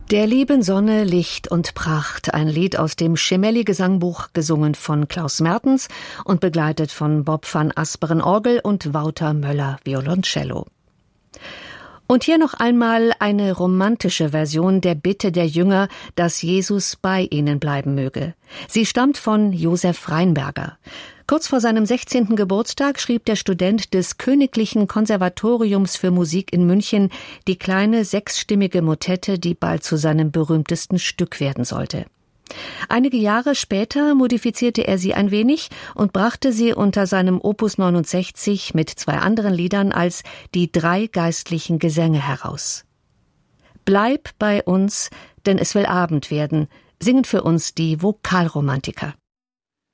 Der lieben Sonne Licht und Pracht, ein Lied aus dem Schemelli-Gesangbuch, gesungen von Klaus Mertens und begleitet von Bob van Asperen Orgel und Wouter Möller Violoncello. Und hier noch einmal eine romantische Version der Bitte der Jünger, dass Jesus bei ihnen bleiben möge. Sie stammt von Josef Rheinberger. Kurz vor seinem 16. Geburtstag schrieb der Student des Königlichen Konservatoriums für Musik in München die kleine 6-stimmige Motette, die bald zu seinem berühmtesten Stück werden sollte. Einige Jahre später modifizierte er sie ein wenig und brachte sie unter seinem Opus 69 mit 2 anderen Liedern als die 3 geistlichen Gesänge heraus. Bleib bei uns, denn es will Abend werden, singen für uns die Vokalromantiker.